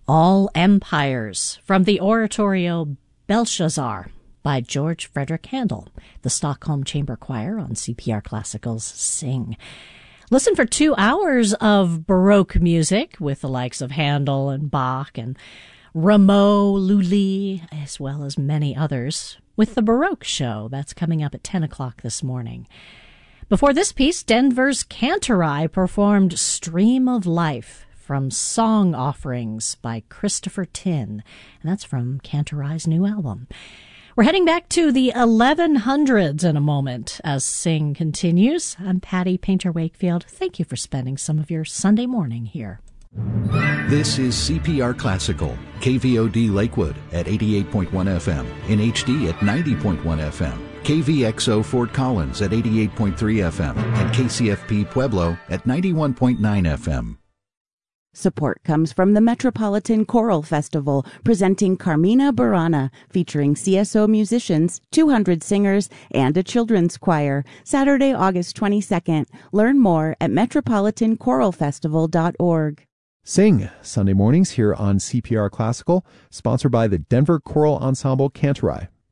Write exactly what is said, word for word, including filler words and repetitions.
All Empires from the oratorio Belshazzar by George Frederick Handel, the Stockholm Chamber Choir on C P R Classical's Sing. Listen for two hours of Baroque music with the likes of Handel and Bach and Rameau, Lully, as well as many others, with the Baroque Show. That's coming up at ten o'clock this morning. Before this piece, Denver's Cantorai performed Stream of Life from Song Offerings by Christopher Tin, and that's from Cantorai's new album. We're heading back to the eleven hundreds in a moment as Sing continues. I'm Patty Painter Wakefield. Thank you for spending some of your Sunday morning here. This is C P R Classical, K V O D Lakewood at eighty-eight point one F M, in H D at ninety point one F M, K V X O Fort Collins at eighty-eight point three F M, and K C F P Pueblo at ninety-one point nine F M. Support comes from the Metropolitan Choral Festival, presenting Carmina Burana, featuring C S O musicians, two hundred singers, and a children's choir, Saturday, August twenty-second. Learn more at metropolitan choral festival dot org. Sing, Sunday mornings here on C P R Classical, sponsored by the Denver Choral Ensemble Cantorai.